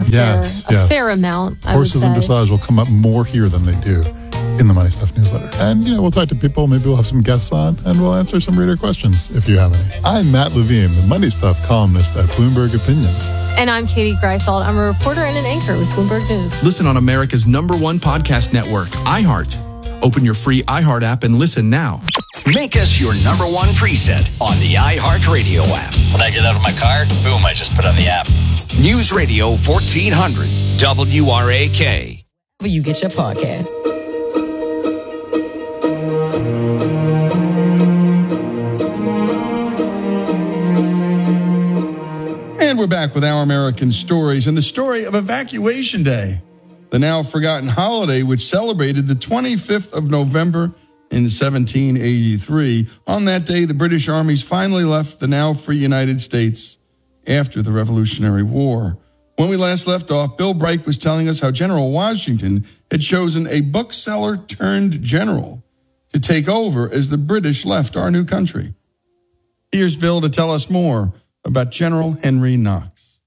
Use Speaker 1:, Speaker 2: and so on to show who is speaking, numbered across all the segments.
Speaker 1: fair amount, I would
Speaker 2: Horses
Speaker 1: say.
Speaker 2: and dressage will come up more here than they do in the Money Stuff newsletter. And, we'll talk to people. Maybe we'll have some guests on, and we'll answer some reader questions if you have any. I'm Matt Levine, the Money Stuff columnist at Bloomberg Opinion.
Speaker 1: And I'm Katie Greifeld. I'm a reporter and an anchor with Bloomberg News.
Speaker 3: Listen on America's #1 podcast network, iHeart. Open your free iHeart app and listen now.
Speaker 4: Make us your #1 preset on the iHeart Radio app.
Speaker 5: When I get out of my car, boom, I just put on the app.
Speaker 4: News Radio 1400, WRAK.
Speaker 6: Where you get your podcast.
Speaker 7: And we're back with Our American Stories and the story of Evacuation Day, the now forgotten holiday which celebrated the 25th of November in 1783. On that day, the British armies finally left the now free United States after the Revolutionary War. When we last left off, Bill Bright was telling us how General Washington had chosen a bookseller turned general to take over as the British left our new country. Here's Bill to tell us more about General Henry Knox.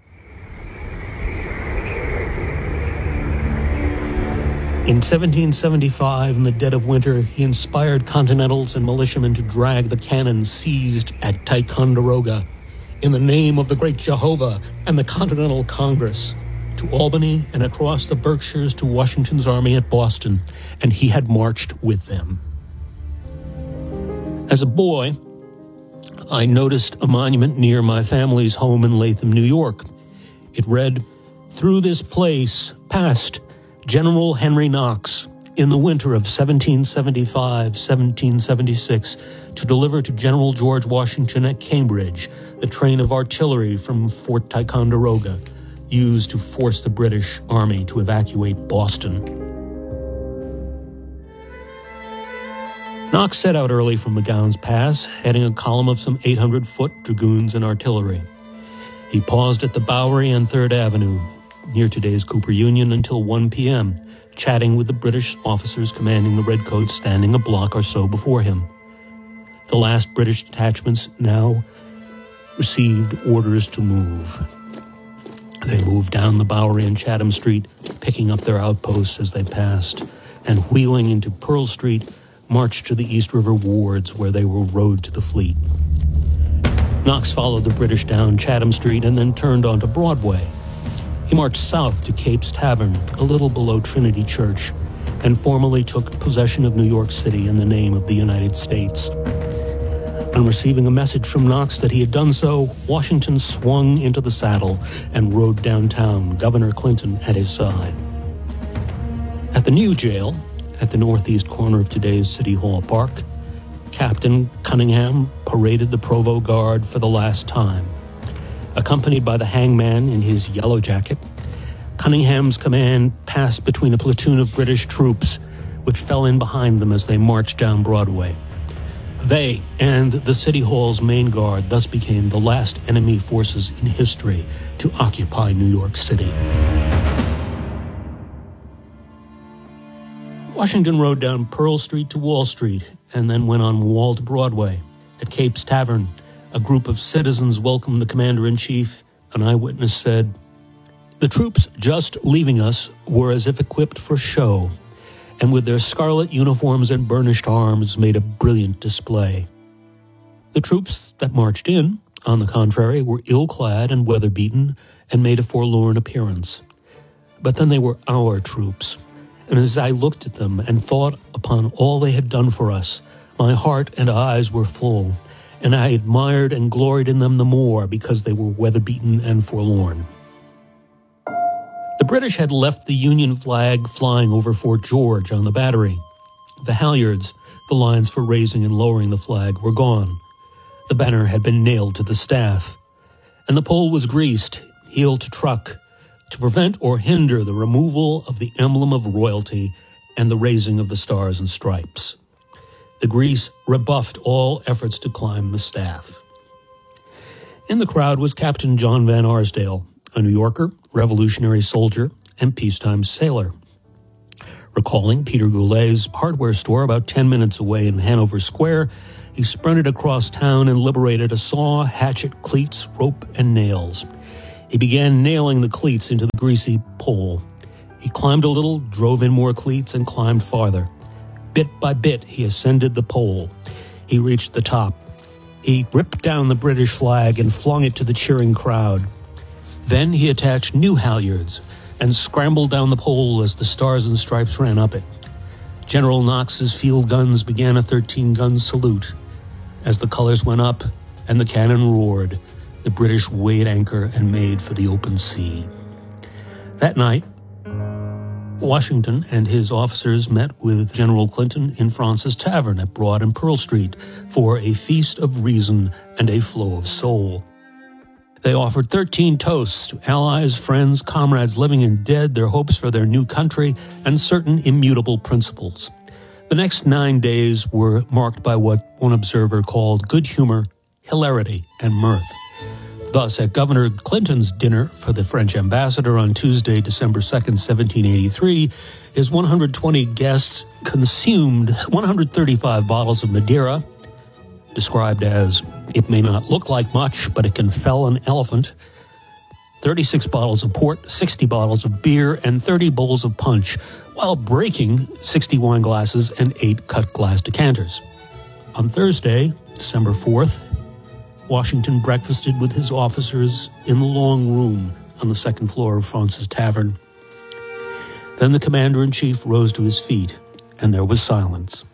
Speaker 8: In 1775, in the dead of winter, he inspired Continentals and militiamen to drag the cannon seized at Ticonderoga in the name of the great Jehovah and the Continental Congress to Albany and across the Berkshires to Washington's army at Boston, and he had marched with them. As a boy, I noticed a monument near my family's home in Latham, New York. It read, "Through this place passed General Henry Knox in the winter of 1775-1776 to deliver to General George Washington at Cambridge the train of artillery from Fort Ticonderoga used to force the British Army to evacuate Boston." Knox set out early from McGowan's Pass, heading a column of some 800-foot dragoons and artillery. He paused at the Bowery and 3rd Avenue, near today's Cooper Union, until 1 p.m., chatting with the British officers commanding the Redcoats standing a block or so before him. The last British detachments now received orders to move. They moved down the Bowery and Chatham Street, picking up their outposts as they passed, and wheeling into Pearl Street, marched to the East River wards where they were rowed to the fleet. Knox followed the British down Chatham Street and then turned onto Broadway. He marched south to Cape's Tavern, a little below Trinity Church, and formally took possession of New York City in the name of the United States. On receiving a message from Knox that he had done so, Washington swung into the saddle and rode downtown, Governor Clinton at his side. At the new jail, at the northeast corner of today's City Hall Park, Captain Cunningham paraded the Provost Guard for the last time. Accompanied by the hangman in his yellow jacket, Cunningham's command passed between a platoon of British troops, which fell in behind them as they marched down Broadway. They and the City Hall's main guard thus became the last enemy forces in history to occupy New York City. Washington rode down Pearl Street to Wall Street and then went on Wall to Broadway. At Cape's Tavern, a group of citizens welcomed the commander-in-chief. An eyewitness said, "The troops just leaving us were as if equipped for show, and with their scarlet uniforms and burnished arms made a brilliant display. The troops that marched in, on the contrary, were ill-clad and weather-beaten and made a forlorn appearance. But then they were our troops, and as I looked at them and thought upon all they had done for us, my heart and eyes were full, and I admired and gloried in them the more because they were weather-beaten and forlorn." The British had left the Union flag flying over Fort George on the Battery. The halyards, the lines for raising and lowering the flag, were gone. The banner had been nailed to the staff, and the pole was greased, heel to truck, to prevent or hinder the removal of the emblem of royalty and the raising of the stars and stripes. The grease rebuffed all efforts to climb the staff. In the crowd was Captain John Van Arsdale, a New Yorker, revolutionary soldier, and peacetime sailor. Recalling Peter Goulet's hardware store about 10 minutes away in Hanover Square, he sprinted across town and liberated a saw, hatchet, cleats, rope, and nails. He began nailing the cleats into the greasy pole. He climbed a little, drove in more cleats, and climbed farther. Bit by bit, he ascended the pole. He reached the top. He ripped down the British flag and flung it to the cheering crowd. Then he attached new halyards and scrambled down the pole as the Stars and Stripes ran up it. General Knox's field guns began a 13-gun salute. As the colors went up and the cannon roared, the British weighed anchor and made for the open sea. That night, Washington and his officers met with General Clinton in France's Tavern at Broad and Pearl Street for a feast of reason and a flow of soul. They offered 13 toasts to allies, friends, comrades living and dead, their hopes for their new country, and certain immutable principles. The next 9 days were marked by what one observer called good humor, hilarity, and mirth. Thus, at Governor Clinton's dinner for the French ambassador on Tuesday, December 2nd, 1783, his 120 guests consumed 135 bottles of Madeira, described as, it may not look like much, but it can fell an elephant, 36 bottles of port, 60 bottles of beer, and 30 bowls of punch, while breaking 60 wine glasses and 8 cut glass decanters. On Thursday, December 4th, Washington breakfasted with his officers in the long room on the second floor of France's Tavern. Then the commander-in-chief rose to his feet, and there was silence.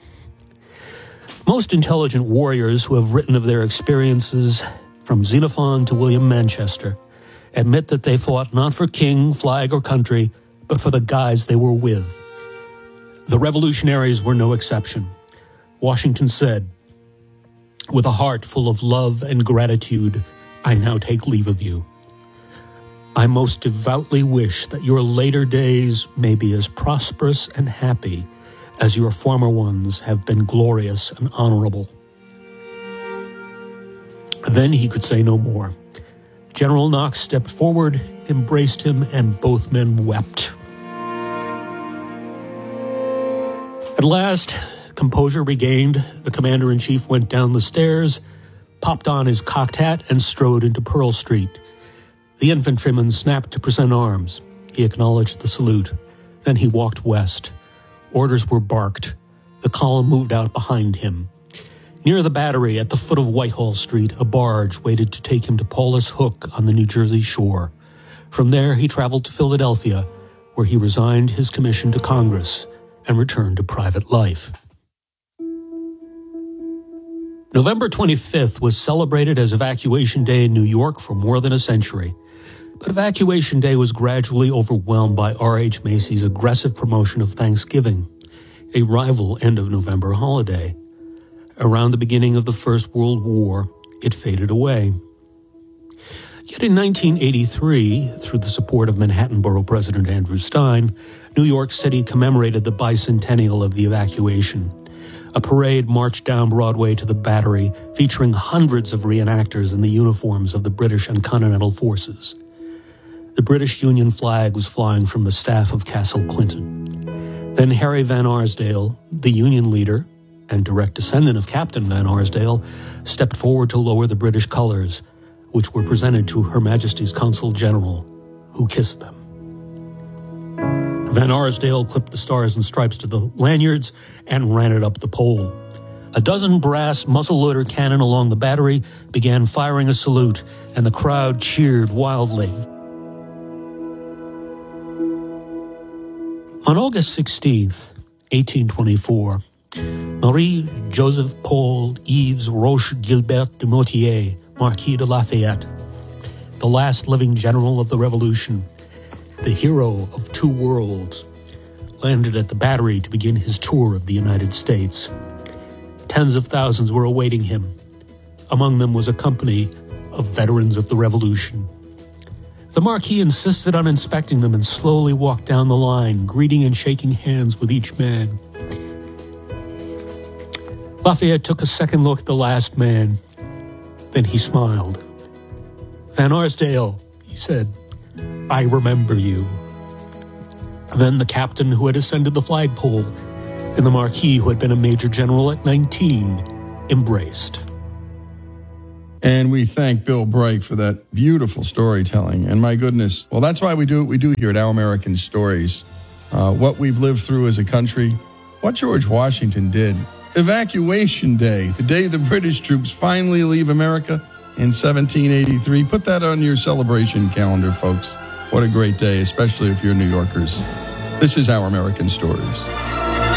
Speaker 8: Most intelligent warriors who have written of their experiences, from Xenophon to William Manchester, admit that they fought not for king, flag, or country, but for the guys they were with. The revolutionaries were no exception. Washington said, "With a heart full of love and gratitude, I now take leave of you. I most devoutly wish that your later days may be as prosperous and happy as your former ones have been glorious and honorable." Then he could say no more. General Knox stepped forward, embraced him, and both men wept. At last, composure regained, the commander-in-chief went down the stairs, popped on his cocked hat, and strode into Pearl Street. The infantryman snapped to present arms. He acknowledged the salute. Then he walked west. Orders were barked. The column moved out behind him. Near the Battery, at the foot of Whitehall Street, a barge waited to take him to Paulus Hook on the New Jersey shore. From there, he traveled to Philadelphia, where he resigned his commission to Congress and returned to private life. November 25th was celebrated as Evacuation Day in New York for more than a century. But Evacuation Day was gradually overwhelmed by R.H. Macy's aggressive promotion of Thanksgiving, a rival end-of-November holiday. Around the beginning of the First World War, it faded away. Yet in 1983, through the support of Manhattan Borough President Andrew Stein, New York City commemorated the bicentennial of the evacuation. A parade marched down Broadway to the Battery, featuring hundreds of reenactors in the uniforms of the British and Continental Forces. The British Union flag was flying from the staff of Castle Clinton. Then Harry Van Arsdale, the Union leader and direct descendant of Captain Van Arsdale, stepped forward to lower the British colors, which were presented to Her Majesty's Consul General, who kissed them. Van Arsdale clipped the Stars and Stripes to the lanyards and ran it up the pole. A dozen brass muzzle-loader cannon along the Battery began firing a salute, and the crowd cheered wildly. On August 16th, 1824, Marie-Joseph Paul Yves Roche Gilbert de Motier, Marquis de Lafayette, the last living general of the Revolution, the hero of two worlds, landed at the Battery to begin his tour of the United States. Tens of thousands were awaiting him. Among them was a company of veterans of the Revolution. The Marquis insisted on inspecting them and slowly walked down the line, greeting and shaking hands with each man. Lafayette took a second look at the last man. Then he smiled. "Van Arsdale," he said, "I remember you." Then the captain who had ascended the flagpole and the Marquis who had been a major general at 19 embraced.
Speaker 7: And we thank Bill Bright for that beautiful storytelling. And my goodness, well, that's why we do what we do here at Our American Stories. What we've lived through as a country, what George Washington did. Evacuation Day, the day the British troops finally leave America in 1783. Put that on your celebration calendar, folks. What a great day, especially if you're New Yorkers. This is Our American Stories.